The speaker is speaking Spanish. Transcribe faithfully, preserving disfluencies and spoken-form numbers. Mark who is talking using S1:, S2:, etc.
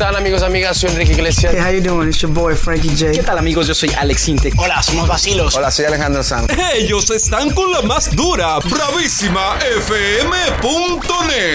S1: están, amigos, amigas? Soy Enrique Iglesias.
S2: Hey, how you doing? It's your boy Frankie J.
S3: ¿Qué tal, amigos? Yo soy Alex Intec.
S4: Hola, somos Vacilos.
S5: Hola, soy Alejandro Sanz.
S6: Ellos están con la más dura, bravísima F M punto net.